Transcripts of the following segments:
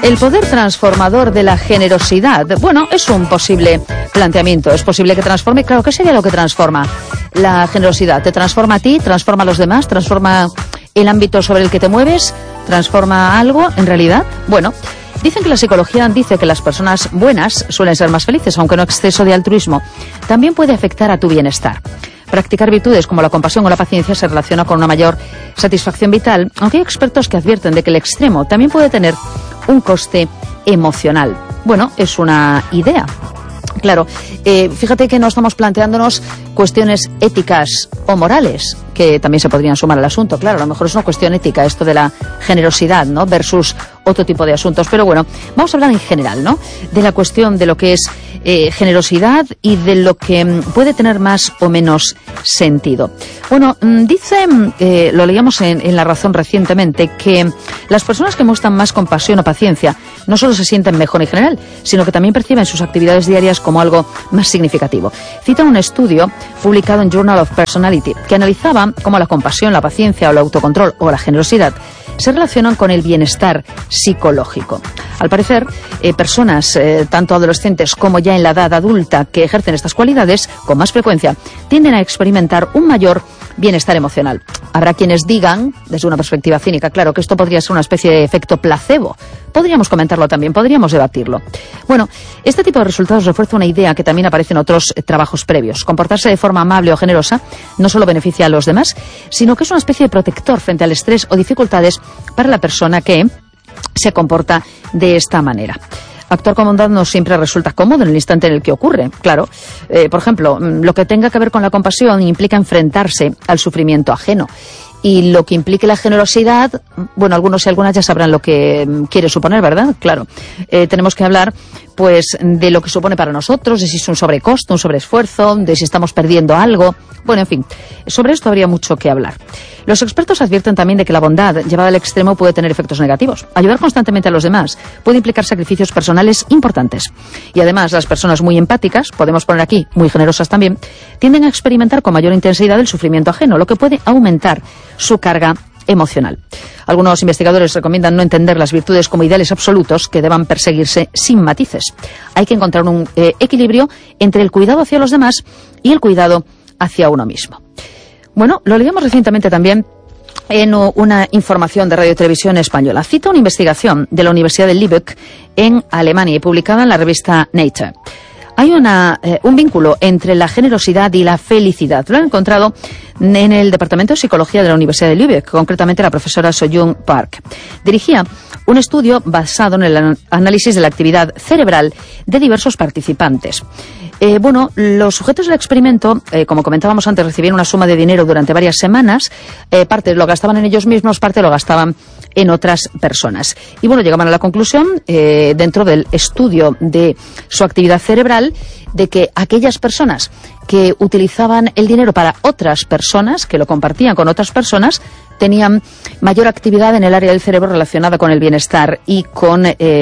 El poder transformador de la generosidad, bueno, es un posible planteamiento. Es posible que transforme. Claro, ¿qué sería lo que transforma la generosidad? ¿Te transforma a ti? ¿Transforma a los demás? ¿Transforma el ámbito sobre el que te mueves? ¿Transforma algo en realidad? Bueno, dicen que la psicología dice que las personas buenas suelen ser más felices, aunque no exceso de altruismo también puede afectar a tu bienestar. Practicar virtudes como la compasión o la paciencia se relaciona con una mayor satisfacción vital, aunque hay expertos que advierten de que el extremo también puede tener un coste emocional. Bueno, es una idea. Claro, fíjate que no estamos planteándonos cuestiones éticas o morales, que también se podrían sumar al asunto. Claro, a lo mejor es una cuestión ética esto de la generosidad, ¿no?, versus otro tipo de asuntos. Pero bueno, vamos a hablar en general, ¿no?, de la cuestión de lo que es generosidad y de lo que puede tener más o menos sentido. Bueno, dice, lo leíamos en La Razón recientemente, que las personas que muestran más compasión o paciencia no solo se sienten mejor en general, sino que también perciben sus actividades diarias como algo más significativo. Cita un estudio publicado en Journal of Personality que analizaba cómo la compasión, la paciencia o el autocontrol o la generosidad se relacionan con el bienestar psicológico. Al parecer, personas, tanto adolescentes como ya en la edad adulta, que ejercen estas cualidades con más frecuencia, tienden a experimentar un mayor bienestar emocional. Habrá quienes digan, desde una perspectiva cínica, claro, que esto podría ser una especie de efecto placebo. Podríamos comentarlo también, podríamos debatirlo. Bueno, este tipo de resultados refuerza una idea que también aparece en otros trabajos previos. Comportarse de forma amable o generosa no solo beneficia a los demás, sino que es una especie de protector frente al estrés o dificultades para la persona que se comporta de esta manera. Actuar con bondad no siempre resulta cómodo en el instante en el que ocurre, claro. Por ejemplo, lo que tenga que ver con la compasión implica enfrentarse al sufrimiento ajeno. Y lo que implique la generosidad, bueno, algunos y algunas ya sabrán lo que quiere suponer, ¿verdad? Claro. Tenemos que hablar, pues, de lo que supone para nosotros, de si es un sobrecosto, un sobreesfuerzo, de si estamos perdiendo algo. Bueno, en fin, sobre esto habría mucho que hablar. Los expertos advierten también de que la bondad llevada al extremo puede tener efectos negativos. Ayudar constantemente a los demás puede implicar sacrificios personales importantes. Y además, las personas muy empáticas, podemos poner aquí muy generosas también, tienden a experimentar con mayor intensidad el sufrimiento ajeno, lo que puede aumentar su carga emocional. Algunos investigadores recomiendan no entender las virtudes como ideales absolutos que deban perseguirse sin matices. Hay que encontrar un equilibrio entre el cuidado hacia los demás y el cuidado hacia uno mismo. Bueno, lo leíamos recientemente también en una información de Radio y Televisión Española. Cita una investigación de la Universidad de Lübeck en Alemania y publicada en la revista Nature. Hay un vínculo entre la generosidad y la felicidad. Lo han encontrado en el Departamento de Psicología de la Universidad de Lübeck, concretamente la profesora Soyoung Park. Dirigía un estudio basado en el análisis de la actividad cerebral de diversos participantes. Bueno, los sujetos del experimento, como comentábamos antes, recibían una suma de dinero durante varias semanas. Parte lo gastaban en ellos mismos, parte lo gastaban en otras personas. Y bueno, llegaban a la conclusión, dentro del estudio de su actividad cerebral, de que aquellas personas que utilizaban el dinero para otras personas, que lo compartían con otras personas, tenían mayor actividad en el área del cerebro relacionada con el bienestar y con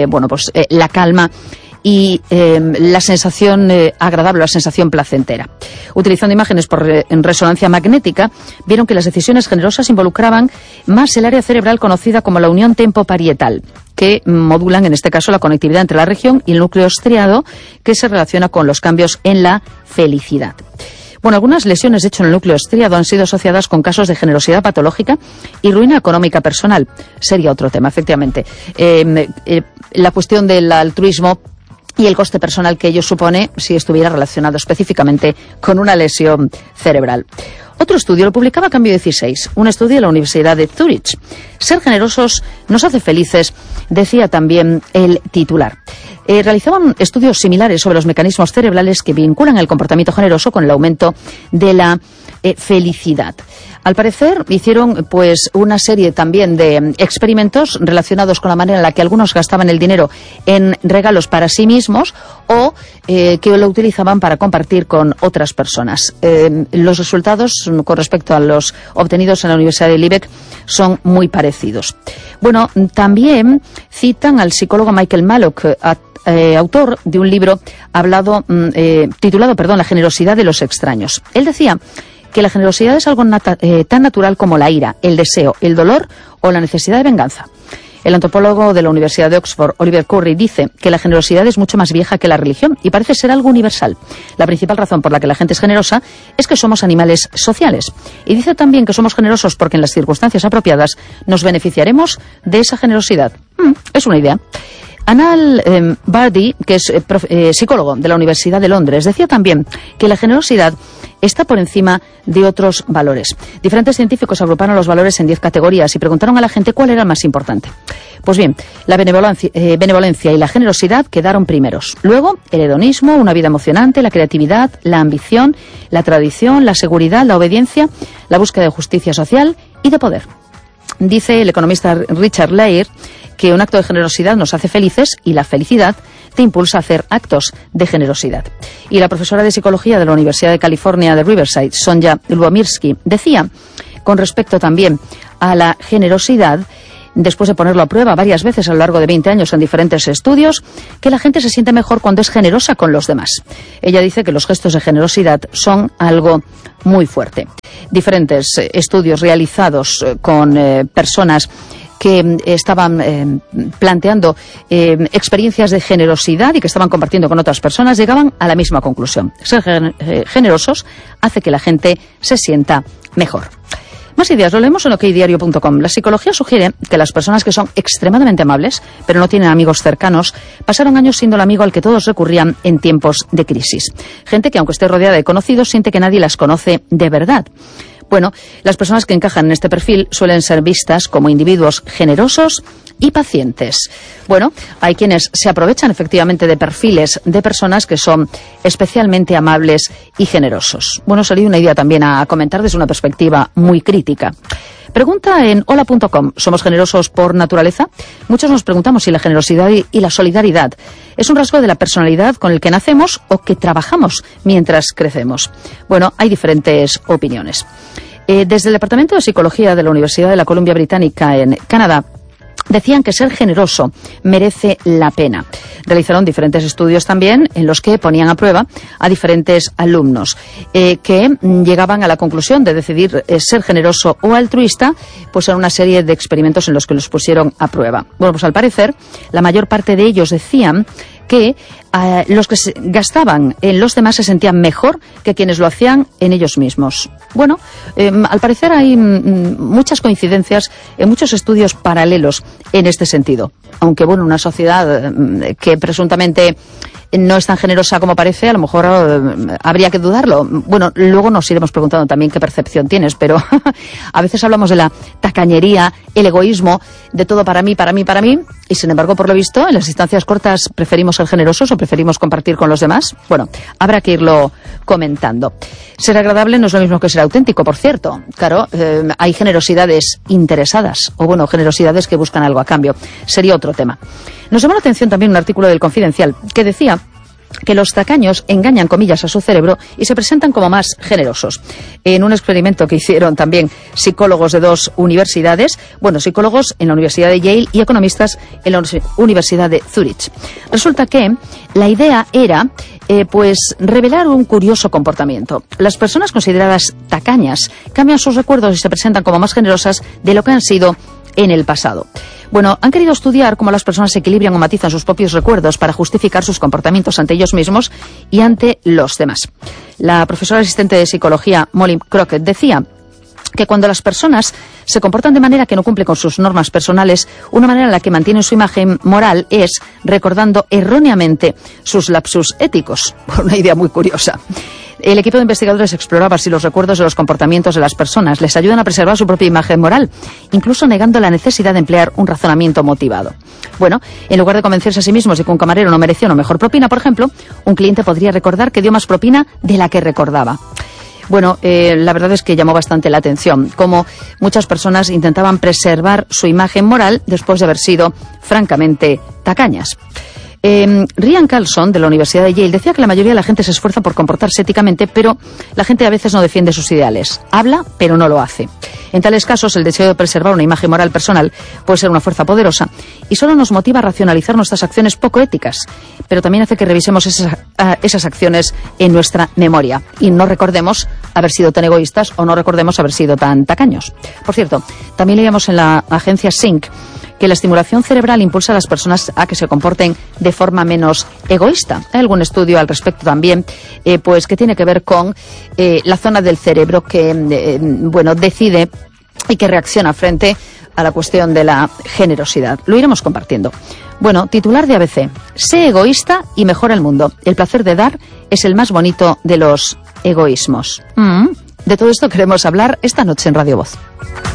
la calma y la sensación agradable, la sensación placentera. Utilizando imágenes en resonancia magnética, vieron que las decisiones generosas involucraban más el área cerebral conocida como la unión tempoparietal, que modulan, en este caso, la conectividad entre la región y el núcleo estriado, que se relaciona con los cambios en la felicidad. Bueno, algunas lesiones, de hecho, en el núcleo estriado han sido asociadas con casos de generosidad patológica y ruina económica personal. Sería otro tema, efectivamente. La cuestión del altruismo y el coste personal que ello supone si estuviera relacionado específicamente con una lesión cerebral. Otro estudio lo publicaba Cambio 16, un estudio de la Universidad de Zúrich. Ser generosos nos hace felices, decía también el titular. Realizaban estudios similares sobre los mecanismos cerebrales que vinculan el comportamiento generoso con el aumento de la felicidad. Al parecer hicieron pues una serie también de experimentos relacionados con la manera en la que algunos gastaban el dinero en regalos para sí mismos o que lo utilizaban para compartir con otras personas. Los resultados con respecto a los obtenidos en la Universidad de Lübeck son muy parecidos. Bueno, también citan al psicólogo Michael Mallock, autor de un libro titulado La generosidad de los extraños. Él decía que la generosidad es algo tan natural como la ira, el deseo, el dolor o la necesidad de venganza. El antropólogo de la Universidad de Oxford, Oliver Curry, dice que la generosidad es mucho más vieja que la religión y parece ser algo universal. La principal razón por la que la gente es generosa es que somos animales sociales. Y dice también que somos generosos porque en las circunstancias apropiadas nos beneficiaremos de esa generosidad. Es una idea. Anal Bardi, que es psicólogo de la Universidad de Londres, decía también que la generosidad está por encima de otros valores. Diferentes científicos agruparon los valores en 10 categorías y preguntaron a la gente cuál era el más importante. Pues bien, la benevolencia y la generosidad quedaron primeros. Luego, el hedonismo, una vida emocionante, la creatividad, la ambición, la tradición, la seguridad, la obediencia, la búsqueda de justicia social y de poder. Dice el economista Richard Leir que un acto de generosidad nos hace felices y la felicidad te impulsa a hacer actos de generosidad. Y la profesora de psicología de la Universidad de California de Riverside, Sonja Lubomirsky, decía, con respecto también a la generosidad, después de ponerlo a prueba varias veces a lo largo de 20 años en diferentes estudios, que la gente se siente mejor cuando es generosa con los demás. Ella dice que los gestos de generosidad son algo muy fuerte. Diferentes estudios realizados con personas que estaban planteando experiencias de generosidad y que estaban compartiendo con otras personas, llegaban a la misma conclusión. Ser generosos hace que la gente se sienta mejor. Más ideas, lo leemos en okdiario.com. La psicología sugiere que las personas que son extremadamente amables, pero no tienen amigos cercanos, pasaron años siendo el amigo al que todos recurrían en tiempos de crisis. Gente que, aunque esté rodeada de conocidos, siente que nadie las conoce de verdad. Bueno, las personas que encajan en este perfil suelen ser vistas como individuos generosos y pacientes. Bueno, hay quienes se aprovechan efectivamente de perfiles de personas que son especialmente amables y generosos. Bueno, sería una idea también a comentar desde una perspectiva muy crítica. Pregunta en hola.com, ¿somos generosos por naturaleza? Muchos nos preguntamos si la generosidad y la solidaridad es un rasgo de la personalidad con el que nacemos o que trabajamos mientras crecemos. Bueno, hay diferentes opiniones. Desde el Departamento de Psicología de la Universidad de la Columbia Británica en Canadá, decían que ser generoso merece la pena. Realizaron diferentes estudios también en los que ponían a prueba a diferentes alumnos que llegaban a la conclusión de decidir ser generoso o altruista, pues en una serie de experimentos en los que los pusieron a prueba. Bueno, pues al parecer la mayor parte de ellos decían que los que se gastaban en los demás se sentían mejor que quienes lo hacían en ellos mismos. Bueno, al parecer hay muchas coincidencias en muchos estudios paralelos en este sentido. Aunque, bueno, una sociedad que presuntamente no es tan generosa como parece, a lo mejor habría que dudarlo. Bueno, luego nos iremos preguntando también qué percepción tienes, pero a veces hablamos de la tacañería, el egoísmo, de todo para mí, y sin embargo, por lo visto, en las distancias cortas preferimos ser generosos o preferimos compartir con los demás. Bueno, habrá que irlo comentando. Ser agradable no es lo mismo que ser auténtico, por cierto. Claro, hay generosidades interesadas, o bueno, generosidades que buscan algo a cambio. Sería otro tema. Nos llamó la atención también un artículo del Confidencial que decía que los tacaños engañan, comillas, a su cerebro y se presentan como más generosos. En un experimento que hicieron también psicólogos de 2 universidades, bueno, psicólogos en la Universidad de Yale y economistas en la Universidad de Zurich. Resulta que la idea era pues revelar un curioso comportamiento. Las personas consideradas tacañas cambian sus recuerdos y se presentan como más generosas de lo que han sido en el pasado. Bueno, han querido estudiar cómo las personas equilibran o matizan sus propios recuerdos para justificar sus comportamientos ante ellos mismos y ante los demás. La profesora asistente de psicología Molly Crockett decía que cuando las personas se comportan de manera que no cumple con sus normas personales, una manera en la que mantienen su imagen moral es recordando erróneamente sus lapsus éticos. Una idea muy curiosa. El equipo de investigadores exploraba si los recuerdos de los comportamientos de las personas les ayudan a preservar su propia imagen moral, incluso negando la necesidad de emplear un razonamiento motivado. Bueno, en lugar de convencerse a sí mismos de que un camarero no mereció una mejor propina, por ejemplo, un cliente podría recordar que dio más propina de la que recordaba. Bueno, la verdad es que llamó bastante la atención, como muchas personas intentaban preservar su imagen moral después de haber sido francamente tacañas. Ryan Carlson, de la Universidad de Yale, decía que la mayoría de la gente se esfuerza por comportarse éticamente, pero la gente a veces no defiende sus ideales. Habla, pero no lo hace. En tales casos, el deseo de preservar una imagen moral personal puede ser una fuerza poderosa y solo nos motiva a racionalizar nuestras acciones poco éticas, pero también hace que revisemos esas acciones en nuestra memoria y no recordemos haber sido tan egoístas o no recordemos haber sido tan tacaños. Por cierto, también leíamos en la agencia Sync que la estimulación cerebral impulsa a las personas a que se comporten de forma menos egoísta. Hay algún estudio al respecto también, pues que tiene que ver con la zona del cerebro que, decide y que reacciona frente a la cuestión de la generosidad. Lo iremos compartiendo. Bueno, titular de ABC. Sé egoísta y mejora el mundo. El placer de dar es el más bonito de los egoísmos. De todo esto queremos hablar esta noche en Radio Voz.